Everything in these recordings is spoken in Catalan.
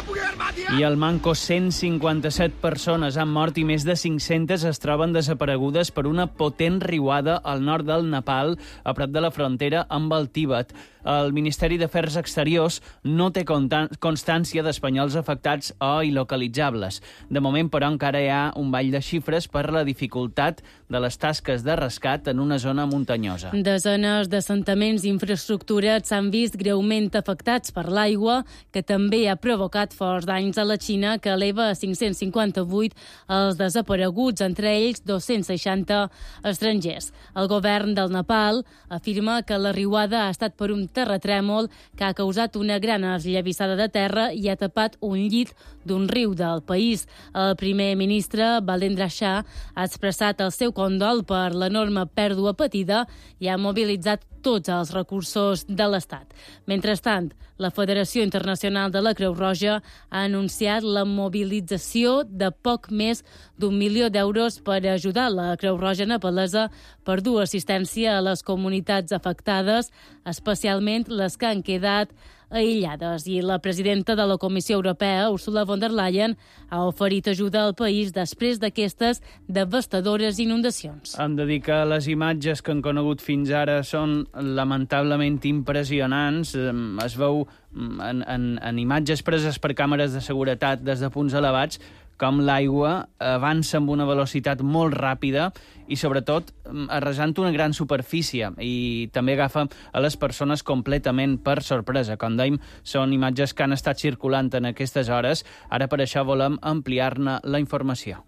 I al Manco 157 persones han mort i més de 500 es troben desaparegudes per una potent riuada al nord del Nepal, a prop de la frontera amb el Tíbet. El Ministeri d'Afers Exteriors no té constància d'espanyols afectats o il·localitzables. De moment, però, encara hi ha un ball de xifres per la dificultat de les tasques de rescat en una zona muntanyosa. Desenes d'assentaments i infraestructures s'han vist greument afectats per l'aigua, que també ha provocat forts danys a la Xina, que eleva a 558 els desapareguts, entre ells 260 estrangers. El govern del Nepal afirma que la riuada ha estat per un terratrèmol que ha causat una gran esllavissada de terra i ha tapat un llit d'un riu del país. El primer ministre, Balendra Shah, ha expressat el seu condol per l'enorme pèrdua patida i ha mobilitzat tots els recursos de l'Estat. Mentrestant, la Federació Internacional de la Creu Roja ha anunciat la mobilització de poc més d'1 milió d'euros per ajudar la Creu Roja nepalesa per dur assistència a les comunitats afectades, especialment les que han quedat aïllades. I la presidenta de la Comissió Europea, Ursula von der Leyen, ha oferit ajuda al país després d'aquestes devastadores inundacions. Hem de dir que les imatges que han conegut fins ara són lamentablement impressionants. Es veu en imatges preses per càmeres de seguretat des de punts elevats com l'aigua avança amb una velocitat molt ràpida i, sobretot, arrasant una gran superfície, i també agafa a les persones completament per sorpresa. Com dèiem, són imatges que han estat circulant en aquestes hores. Ara per això volem ampliar-ne la informació.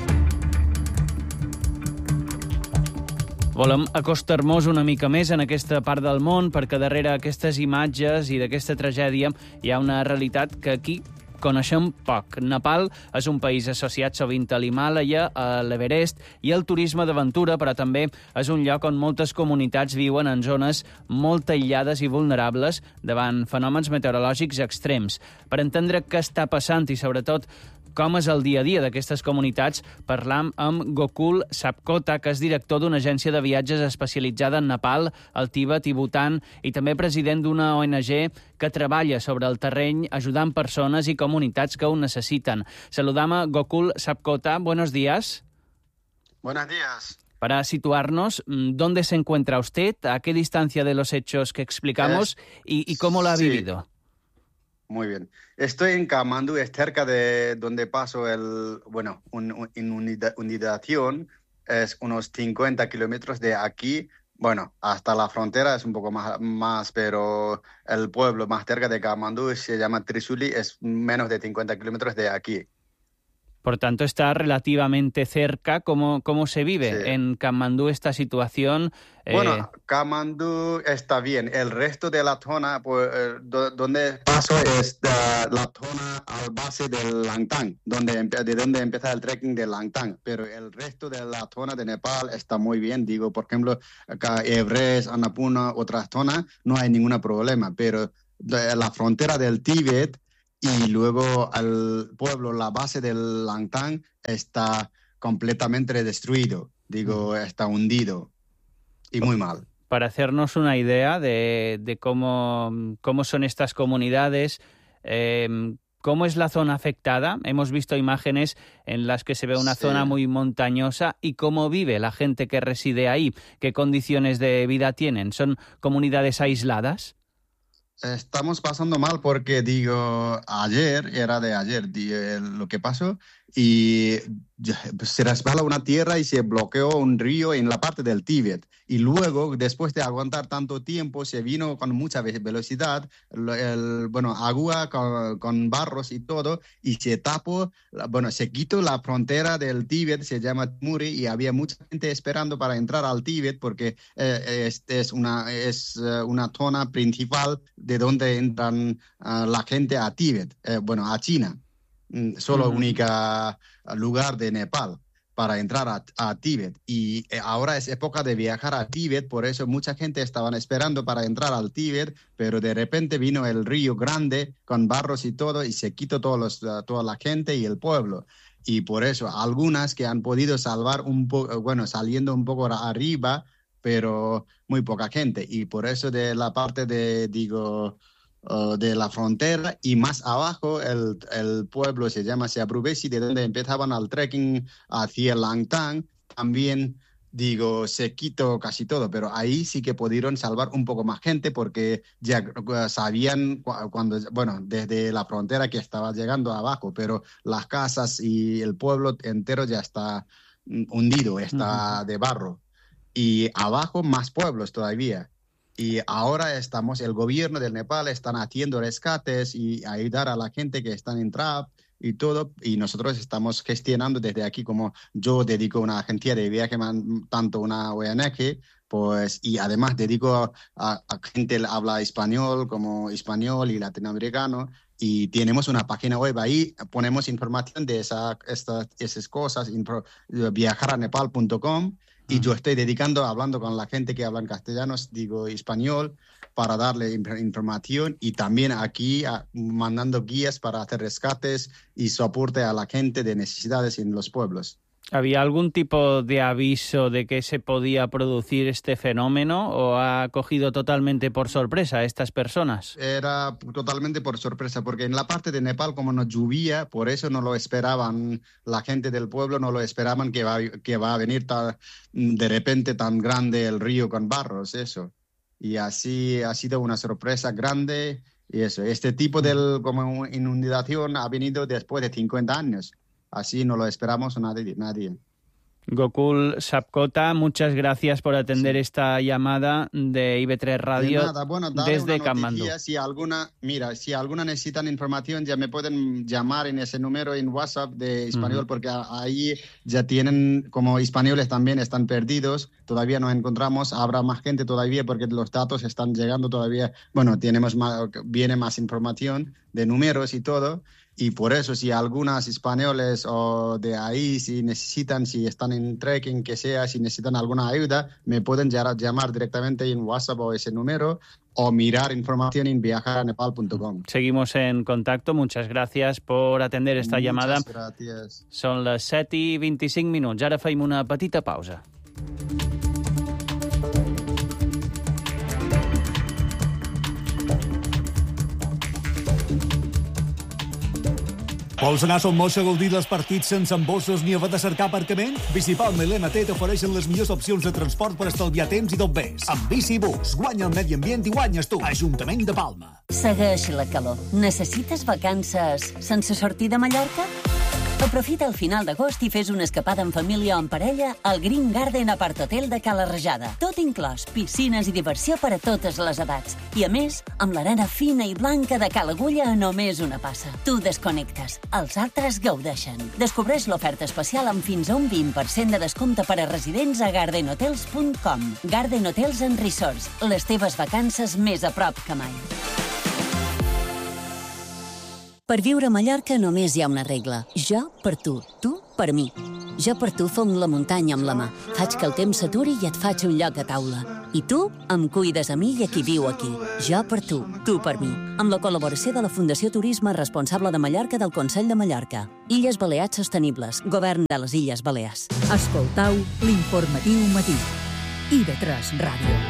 Volem acostar-nos una mica més en aquesta part del món, perquè darrere aquestes imatges i d'aquesta tragèdia hi ha una realitat que aquí coneixem poc. Nepal és un país associat sovint a l'Himàlaia, a l'Everest i al turisme d'aventura, però també és un lloc on moltes comunitats viuen en zones molt aïllades i vulnerables davant fenòmens meteorològics extrems. Per entendre què està passant i, sobretot, com és el dia a dia d'aquestes comunitats, parlam amb Gokul Sapkota, que és director d'una agència de viatges especialitzada en Nepal, el Tíbet i Bhutan, i també president d'una ONG que treballa sobre el terreny ajudant persones i comunitats que ho necesiten. Saludam a Gokul Sapkota. Buenos días. Buenos días. Para situarnos, ¿dónde se encuentra usted? ¿A qué distancia de los hechos que explicamos? ¿Y cómo lo ha vivido? Muy bien. Estoy en Kamandú, es cerca de donde paso inundación, es unos 50 kilómetros de aquí, hasta la frontera es un poco más, pero el pueblo más cerca de Kamandú se llama Trisuli, es menos de 50 kilómetros de aquí. Por tanto, está relativamente cerca. ¿Cómo se vive en Kamandú esta situación? Kamandú está bien. El resto de la zona, donde paso, es la zona al base del Langtang, de donde empieza el trekking del Langtang. Pero el resto de la zona de Nepal está muy bien. Digo, por ejemplo, acá Everest, Annapurna, otras zonas, no hay ningún problema. Pero la frontera del Tíbet y luego el pueblo, la base del Langtang, está completamente destruido. Digo, está hundido y muy mal. Para hacernos una idea de cómo son estas comunidades, ¿cómo es la zona afectada? Hemos visto imágenes en las que se ve una zona muy montañosa. ¿Y cómo vive la gente que reside ahí? ¿Qué condiciones de vida tienen? ¿Son comunidades aisladas? Estamos pasando mal porque, lo que pasó, y se resbala una tierra y se bloqueó un río en la parte del Tíbet. Y luego, después de aguantar tanto tiempo, se vino con mucha velocidad, agua con barros y todo, y se tapó, se quitó la frontera del Tíbet, se llama Muri, y había mucha gente esperando para entrar al Tíbet porque es una zona principal de donde entran la gente a Tíbet, a China. Solo única lugar de Nepal para entrar a Tíbet. Y ahora es época de viajar a Tíbet, por eso mucha gente estaban esperando para entrar al Tíbet, pero de repente vino el río grande con barros y todo y se quitó toda la gente y el pueblo. Y por eso algunas que han podido salvar saliendo un poco arriba, pero muy poca gente. Y por eso de la parte de de la frontera, y más abajo el pueblo se llama Siabrubesi, de donde empezaban al trekking hacia Langtang. También, se quitó casi todo, pero ahí sí que pudieron salvar un poco más gente porque ya sabían desde la frontera que estaba llegando abajo, pero las casas y el pueblo entero ya está hundido, está de barro. Y abajo más pueblos todavía. Y ahora el gobierno del Nepal están haciendo rescates y ayudar a la gente que están en trap y todo, y nosotros estamos gestionando desde aquí, como yo dedico una agencia de viaje, tanto una ONG, pues, y además dedico a gente que habla español, como español y latinoamericano, y tenemos una página web ahí, ponemos información de esas cosas, viajaranepal.com, y yo estoy hablando con la gente que habla en castellano, español, para darle información, y también aquí mandando guías para hacer rescates y soporte a la gente de necesidades en los pueblos. ¿Había algún tipo de aviso de que se podía producir este fenómeno o ha cogido totalmente por sorpresa a estas personas? Era totalmente por sorpresa, porque en la parte de Nepal, como no llovía, por eso no lo esperaban, la gente del pueblo no lo esperaban que va a venir de repente tan grande el río con barros, eso. Y así ha sido una sorpresa grande, y eso. Este tipo de inundación ha venido después de 50 años. Así no lo esperamos nadie. Gokul Sapkota, muchas gracias por atender esta llamada de IB3 Radio desde Katmandú. Si alguna necesitan información, ya me pueden llamar en ese número en WhatsApp de español, porque ahí ya tienen, como españoles también están perdidos, todavía no encontramos, habrá más gente todavía porque los datos están llegando todavía, viene más información de números y todo. Y por eso, si algunos españoles o de ahí, si están en trekking, si necesitan alguna ayuda, me pueden llamar directamente en WhatsApp o ese número, o mirar información en viajaranepal.com. Seguimos en contacto. Muchas gracias por atender esta llamada. Gràcies. Són les 7:25. Ara fem una petita pausa. Vols anar a Son Moix a gaudir dels partits sense embossos ni haver de cercar aparcament? Bicipalma i l'NT t'ofereixen les millors opcions de transport per estalviar temps i tot més. Amb Bicibus, guanya el medi ambient i guanyes tu. Ajuntament de Palma. Segueix la calor. Necessites vacances sense sortir de Mallorca? Aprofita el final d'agost i fes una escapada en família o en parella al Green Garden Apart Hotel de Cala Rajada. Tot inclòs, piscines i diversió per a totes les edats. I a més, amb l'arena fina i blanca de Cala Agulla a només una passa. Tu desconnectes, els altres gaudeixen. Descobreix l'oferta especial amb fins a un 20% de descompte per a residents a gardenhotels.com. Garden Hotels and Resorts, les teves vacances més a prop que mai. Per viure a Mallorca només hi ha una regla. Jo per tu per mi. Jo per tu fong la muntanya amb la mà. Faig que el temps s'aturi i et faig un lloc a taula. I tu em cuides a mi i a qui viu aquí. Jo per tu per mi. Amb la col·laboració de la Fundació Turisme Responsable de Mallorca del Consell de Mallorca. Illes Balears Sostenibles. Govern de les Illes Balears. Escoltau l'informatiu matí. IB3 Ràdio.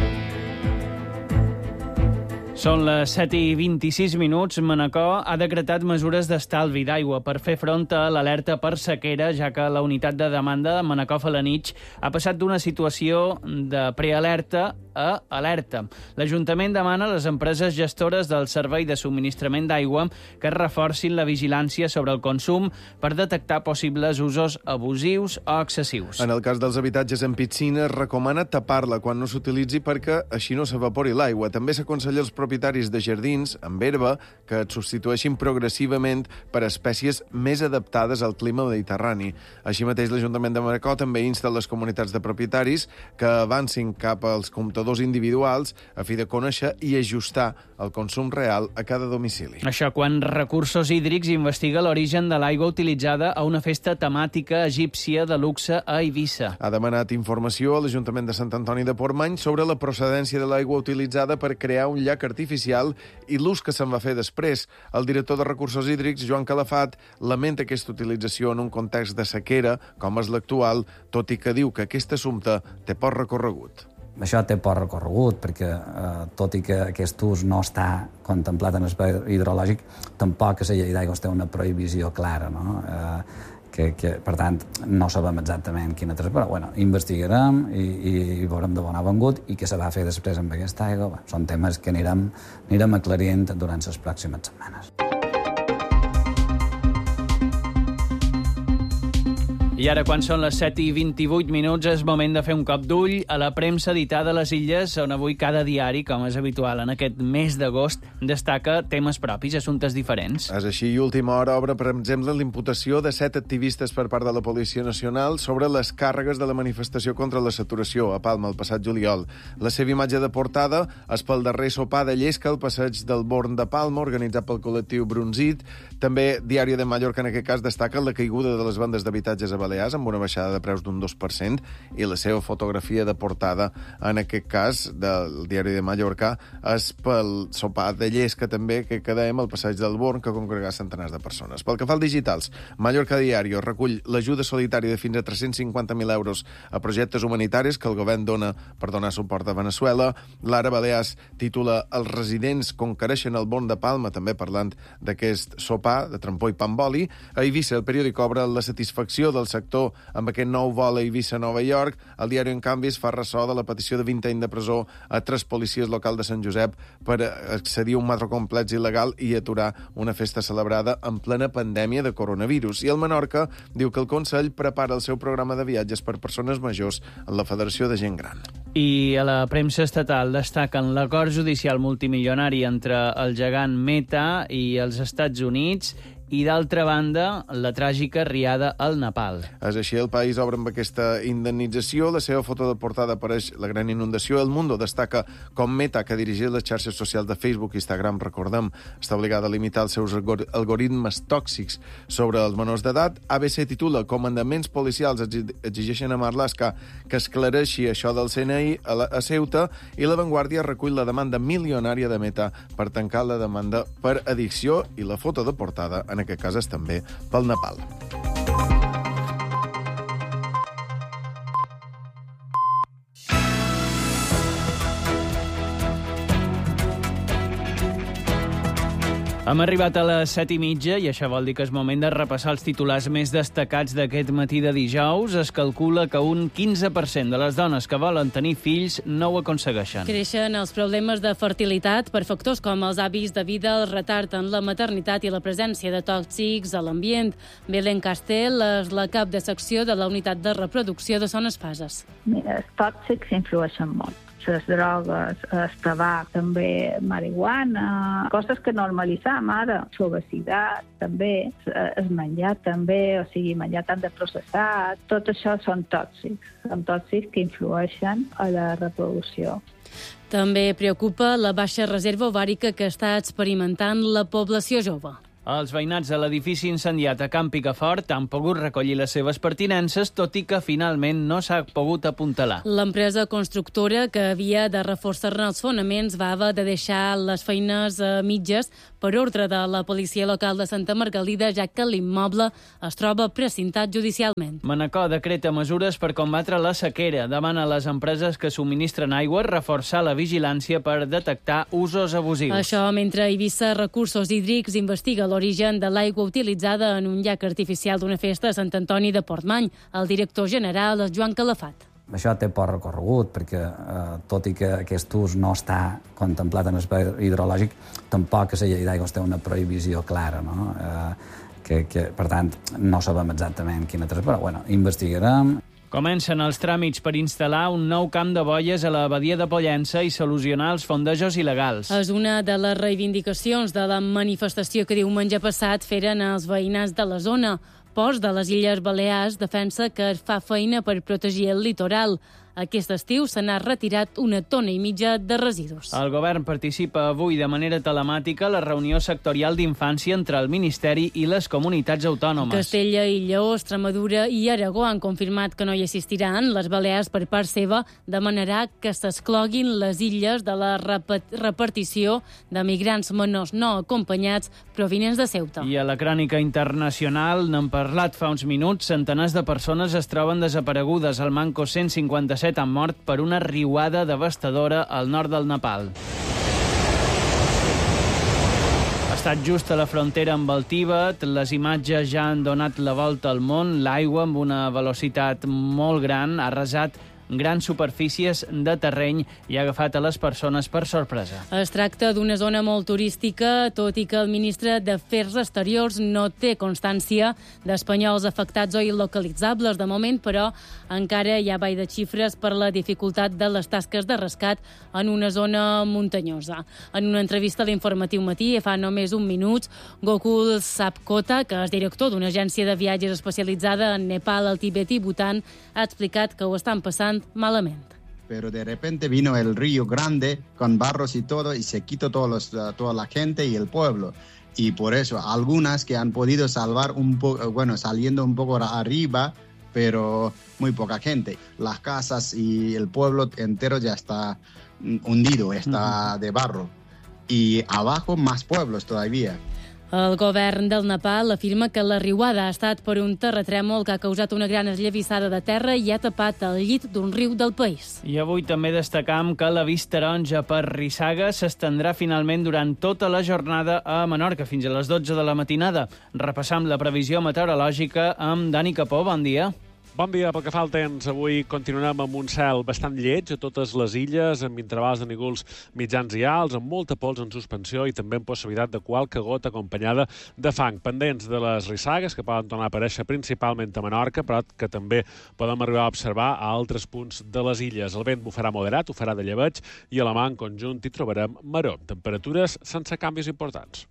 Són les 7:26. Manacor ha decretat mesures d'estalvi d'aigua per fer front a l'alerta per sequera, ja que la unitat de demanda de Manacor-Felanitx ha passat d'una situació de prealerta a alerta. L'Ajuntament demana a les empreses gestores del servei de subministrament d'aigua que reforcin la vigilància sobre el consum per detectar possibles usos abusius o excessius. En el cas dels habitatges en piscina, es recomana tapar-la quan no s'utilitzi perquè així no s'evapori l'aigua. També s'aconsella als propietaris de jardins amb herba que et substitueixin progressivament per espècies més adaptades al clima mediterrani. Així mateix, l'Ajuntament de Manacor també insta les comunitats de propietaris que avancin cap als comptadors individuals a fi de conèixer i ajustar el consum real a cada domicili. Això quan Recursos Hídrics investiga l'origen de l'aigua utilitzada a una festa temàtica egípcia de luxe a Eivissa. Ha demanat informació a l'Ajuntament de Sant Antoni de Portmany sobre la procedència de l'aigua utilitzada per crear un llac artificial i l'ús que se'n va fer després. El director de Recursos Hídrics, Joan Calafat, lamenta aquesta utilització en un context de sequera, com és l'actual, tot i que diu que aquest assumpte té poc recorregut. Això té poc recorregut, perquè tot i que aquest ús no està contemplat en l'espai hidrològic, tampoc que la llei d'aigües té una prohibició clara, no? Per tant, no sabem exactament quina però bueno, investigarem i veurem de bon avengut i què se va fer després amb aquesta aigua. Són temes que anirem aclarint durant les pròximes setmanes. I ara, quan són les 7:28, és moment de fer un cop d'ull a la premsa editada a les Illes, on avui cada diari, com és habitual en aquest mes d'agost, destaca temes propis, assumptes diferents. És així, i última hora obre, per exemple, l'imputació de 7 activistes per part de la Policia Nacional sobre les càrregues de la manifestació contra la saturació a Palma el passat juliol. La seva imatge de portada és pel darrer sopar de llesca al passeig del Born de Palma, organitzat pel col·lectiu Brunzit. També Diari de Mallorca, en aquest cas, destaca la caiguda de les vendes d'habitatges a Balears amb una baixada de preus d'un 2% i la seva fotografia de portada, en aquest cas, del Diari de Mallorca, és pel sopar de llesca també que dèiem al passeig del Born, que congregà centenars de persones. Pel que fa als digitals, Mallorca Diario recull l'ajuda solidària de fins a 350.000 euros a projectes humanitaris que el govern dona per donar suport a Venezuela. L'Ara Balears titula Els residents conquereixen el Born de Palma, també parlant d'aquest sopar de trampó i pa amb oli. A Eivissa, el periòdic obre la satisfacció del sector amb aquest nou vol a Eivissa-Nova York. El diari, en canvi, es fa ressò de la petició de 20 anys de presó a 3 policies locals de Sant Josep per accedir a un macrocomplex il·legal i aturar una festa celebrada en plena pandèmia de coronavirus. I el Menorca diu que el Consell prepara el seu programa de viatges per persones majors en la Federació de Gent Gran. I a la premsa estatal destaquen l'acord judicial multimilionari entre el gegant Meta i els Estats Units i, d'altra banda, la tràgica riada al Nepal. És així, el País obre amb aquesta indemnització. La seva foto de portada apareix la gran inundació. El Mundo destaca com Meta, que dirigeix les xarxes socials de Facebook i Instagram, recordem, està obligada a limitar els seus algoritmes tòxics sobre els menors d'edat. ABC titula Comandaments policials exigeixen a Marlaska que esclareixi això del CNI a Ceuta, i La Vanguardia recull la demanda milionària de Meta per tancar la demanda per addicció, i la foto de portada en aquest cas és també pel Nepal. Hem arribat a les 7:30 i això vol dir que és moment de repassar els titulars més destacats d'aquest matí de dijous. Es calcula que un 15% de les dones que volen tenir fills no ho aconsegueixen. Creixen els problemes de fertilitat per factors com els hàbits de vida, el retard en la maternitat i la presència de tòxics a l'ambient. Belén Castell és la cap de secció de la unitat de reproducció de Son Espases. Mira, els tòxics influeixen molt. Les drogues, el tabac, també marihuana, coses que normalitzam ara, l'obesitat també, el menjar també, o sigui, menjar tant de processat, tot això són tòxics que influeixen a la reproducció. També preocupa la baixa reserva ovàrica que està experimentant la població jove. Els veïnats de l'edifici incendiat a Can Picafort han pogut recollir les seves pertinences, tot i que finalment no s'ha pogut apuntalar. L'empresa constructora, que havia de reforçar-ne els fonaments, va haver de deixar les feines a mitges per ordre de la policia local de Santa Margalida, ja que l'immoble es troba precintat judicialment. Manacor decreta mesures per combatre la sequera. Demana a les empreses que subministren aigua reforçar la vigilància per detectar usos abusius. Això mentre Eivissa Recursos Hídrics investiga l'origen de l'aigua utilitzada en un llac artificial d'una festa a Sant Antoni de Portmany. El director general és Joan Calafat. Això té poc recorregut, perquè tot i que aquest ús no està contemplat en l'espai hidrològic, tampoc que la llei d'aigües té una prohibició clara, no? Per tant, no sabem exactament quina però bueno, investigarem. Comencen els tràmits per instal·lar un nou camp de boies a la badia de Pollença i solucionar els fondejos il·legals. És una de les reivindicacions de la manifestació que diumenge passat feren els veïnats de la zona. Ports de les Illes Balears defensa que es fa feina per protegir el litoral. Aquest estiu se n'ha retirat 1,5 tones de residus. El govern participa avui de manera telemàtica a la reunió sectorial d'infància entre el Ministeri i les comunitats autònomes. Castella i Lleó, Extremadura i Aragó han confirmat que no hi assistiran. Les Balears, per part seva, demanarà que s'excloguin les illes de la repartició de migrants menors no acompanyats provinents de Ceuta. I a la crònica internacional n'hem parlat fa uns minuts. Centenars de persones es troben desaparegudes al Manco 157 7 han mort per una riuada devastadora al nord del Nepal. Ha estat just a la frontera amb el Tíbet, les imatges ja han donat la volta al món, l'aigua amb una velocitat molt gran ha arrasat grans superfícies de terreny i ha agafat a les persones per sorpresa. Es tracta d'una zona molt turística, tot i que el ministre d'Afers Exteriors no té constància d'espanyols afectats o il·localitzables de moment, però encara hi ha ball de xifres per la dificultat de les tasques de rescat en una zona muntanyosa. En una entrevista a l'Informatiu Matí, fa només un minut, Gokul Sapkota, que és director d'una agència de viatges especialitzada en Nepal, el Tibet i Bhutan, ha explicat que ho estan passant malamente. Pero de repente vino el río grande con barros y todo y se quitó toda la gente y el pueblo. Y por eso algunas que han podido salvar un poco, bueno, saliendo un poco arriba, pero muy poca gente. Las casas y el pueblo entero ya está hundido, está de barro. Y abajo más pueblos todavía. El govern del Nepal afirma que la riuada ha estat per un terratrèmol que ha causat una gran esllavissada de terra i ha tapat el llit d'un riu del país. I avui també destacam que l'avís taronja per rissaga s'estendrà finalment durant tota la jornada a Menorca, fins a les 12 de la matinada. Repassam la previsió meteorològica amb Dani Capó. Bon dia. Bon dia. Pel que fa al temps, avui continuarem amb un cel bastant lleig a totes les illes, amb intervals de núvols mitjans i alts, amb molta pols en suspensió i també amb possibilitat de qualque gota acompanyada de fang. Pendents de les rissagues, que poden tornar a aparèixer principalment a Menorca, però que també podem arribar a observar a altres punts de les illes. El vent bufarà moderat, ho farà de llebeig, i a la mà en conjunt hi trobarem maror. Temperatures sense canvis importants.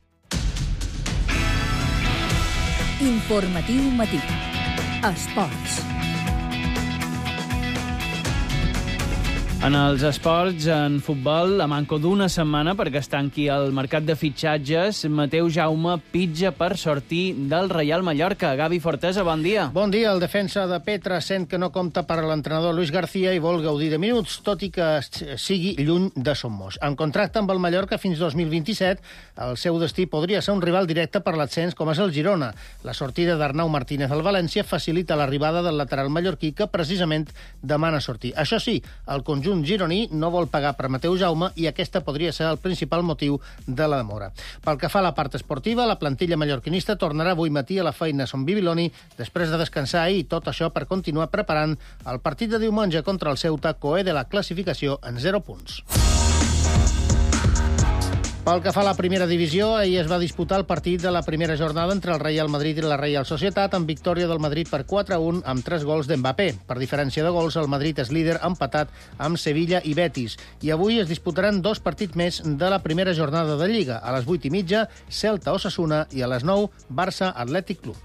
Informatiu Matí. Esports. En els esports, en futbol, a manco d'una setmana perquè es tanqui el mercat de fitxatges, Mateu Jaume pitja per sortir del Reial Mallorca. Gavi Fortesa, bon dia. Bon dia. El defensa de Petra sent que no compta per a l'entrenador Luis García i vol gaudir de minuts, tot i que sigui lluny de Somos. En contracte amb el Mallorca fins 2027, el seu destí podria ser un rival directe per l'ascens com és el Girona. La sortida d'Arnau Martínez al València facilita l'arribada del lateral mallorquí que precisament demana sortir. Això sí, el conjunt gironí no vol pagar per Mateu Jaume i aquesta podria ser el principal motiu de la demora. Pel que fa a la part esportiva, la plantilla mallorquinista tornarà avui matí a la feina a Son Bibiloni després de descansar ahir, tot això per continuar preparant el partit de diumenge contra el Ceuta, coer de la classificació en 0 punts. Pel que fa a la primera divisió, ahir es va disputar el partit de la primera jornada entre el Real Madrid i la Real Societat, amb victòria del Madrid per 4-1 amb 3 gols d'Mbappé. Per diferència de gols, el Madrid és líder empatat amb Sevilla i Betis. I avui es disputaran 2 partits més de la primera jornada de Lliga. A les 8:30, Celta-Osasuna i a les 9, Barça-Atlètic Club.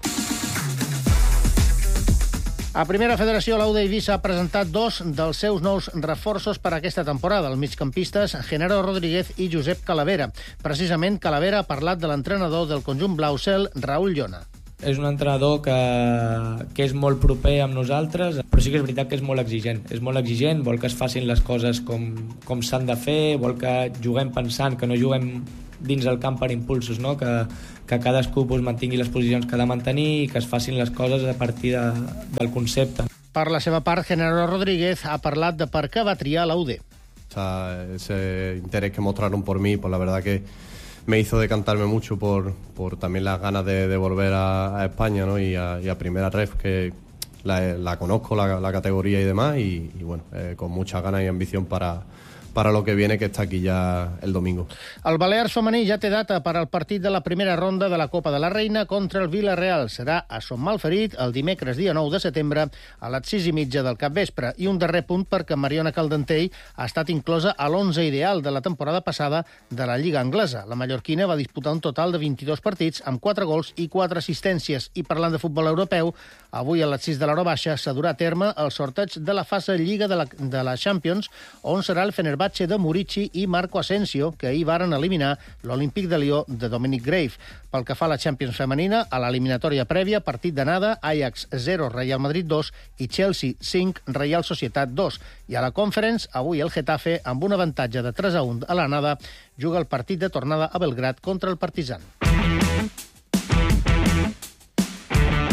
A Primera Federació, l'Auda Eivissa ha presentat 2 dels seus nous reforços per a aquesta temporada, els migcampistes Genaro Rodríguez i Josep Calavera. Precisament, Calavera ha parlat de l'entrenador del conjunt blau-cel, Raúl Llona. És un entrenador que és molt proper amb nosaltres, però sí que és veritat que és molt exigent. És molt exigent, vol que es facin les coses com s'han de fer, vol que juguem pensant, que no juguem dins el camp per impulsos, no? Que cadascú mantingui les posicions que ha de mantenir i que es facin les coses a partir del concepte. Per la seva part, Genaro Rodríguez ha parlat de per què va triar la UD. O sea, ese interés que mostraron por mí, pues la verdad que me hizo decantarme mucho por también las ganas de volver a España, ¿no? y a Primera Ref, que la conozco, la categoría y demás, y bueno, con muchas ganas y ambición para lo que viene, que està aquí ja el domingo. El Balears femení ja té data per al partit de la primera ronda de la Copa de la Reina contra el Villarreal. Serà a Son Malferit el dimecres dia 9 de setembre a les 6:30 del capvespre. I un darrer punt perquè Mariona Caldentell ha estat inclosa a l'11 ideal de la temporada passada de la Lliga Anglesa. La mallorquina va disputar un total de 22 partits amb 4 gols i 4 assistències. I parlant de futbol europeu, avui a les 6 de l'hora baixa s'ha durà a terme el sorteig de la fase Lliga de la Champions, on serà el Fenerbahçe de Murici i Marco Asensio, que ahir varen eliminar l'Olímpic de Lió de Dominic Grave. Pel que fa a la Champions femenina, a l'eliminatòria prèvia, partit d'anada, Ajax 0, Real Madrid 2 i Chelsea 5, Real Societat 2. I a la Conference, avui el Getafe, amb un avantatge de 3-1 a l'anada, juga el partit de tornada a Belgrad contra el Partizan.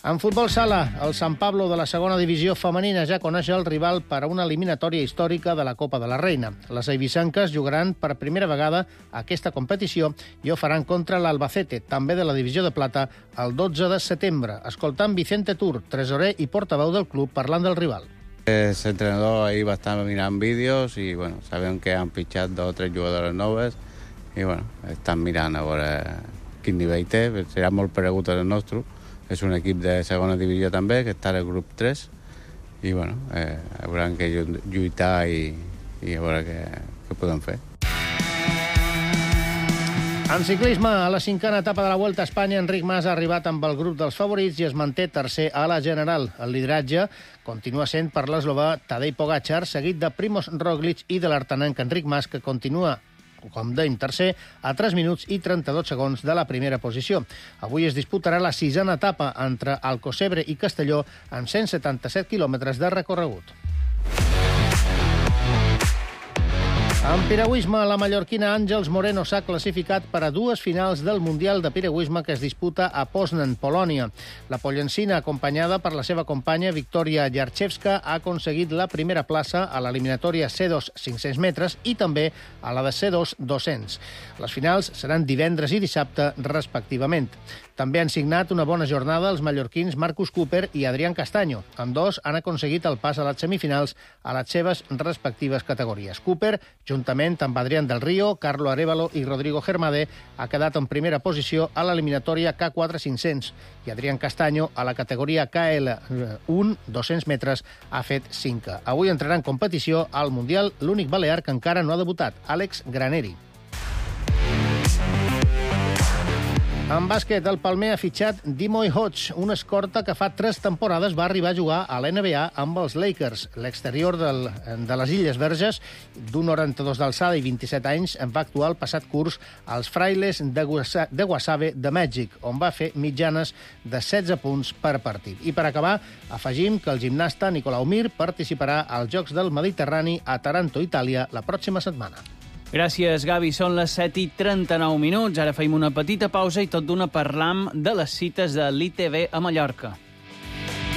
En futbol sala, el San Pablo de la segona divisió femenina ja coneix el rival per a una eliminatòria històrica de la Copa de la Reina. Les eivissanques jugaran per primera vegada aquesta competició i ho faran contra l'Albacete, també de la divisió de plata, el 12 de setembre. Escoltant Vicente Tur, tresorer i portaveu del club, parlant del rival. El entrenador ahí va a estar mirando vídeos y bueno, saben que han fichado 2 o 3 jugadores noves y bueno, estan mirant a veure quin nivell té, serà molt paregut al nostre. És un equip de segona divisió també, que està al grup 3, i bueno, hauran que lluitar i a veure què podem fer. En ciclisme, a la 5a etapa de la Vuelta a Espanya, Enric Mas ha arribat amb el grup dels favorits i es manté tercer a la general. El lideratge continua sent per l'eslovà Tadej Pogačar, seguit de Primož Roglič i de l'artanenc Enric Mas, que continua, com dèiem, tercer, a 3 minuts i 32 segons de la primera posició. Avui es disputarà la 6a etapa entre Alcocebre i Castelló amb 177 quilòmetres de recorregut. En piragüisme, la mallorquina Àngels Moreno s'ha classificat per a 2 finals del Mundial de Piragüisme que es disputa a Poznan, Polònia. La pollencina, acompanyada per la seva companya Victoria Jarchewska, ha aconseguit la primera plaça a l'eliminatòria C2 500 metres i també a la de C2 200. Les finals seran divendres i dissabte, respectivament. També han signat una bona jornada els mallorquins Marcus Cooper i Adrián Castaño. Ambdós han aconseguit el pas a les semifinals a les seves respectives categories. Cooper, juntament amb Adrián del Río, Carlo Arévalo i Rodrigo Germade, ha quedat en primera posició a l'eliminatòria K4 500 i Adrián Castaño, a la categoria KL1 200 metres, ha fet 5. Avui entrarà en competició al Mundial l'únic balear que encara no ha debutat, Àlex Graneri. En bàsquet, el Palmer ha fitxat Dimoy Hodge, un escorta que fa 3 temporades va arribar a jugar a l'NBA amb els Lakers. L'exterior de les Illes Verges, d'un 92 d'alçada i 27 anys, en va actuar el passat curs als Frailes de Guasave de Mèxic, on va fer mitjanes de 16 punts per partit. I per acabar, afegim que el gimnasta Nicolau Mir participarà als Jocs del Mediterrani a Taranto, Itàlia, la pròxima setmana. Gràcies, Gavi. Són les 7:39. Ara feim una petita pausa i tot d'una parlam de les cites de l'ITV a Mallorca.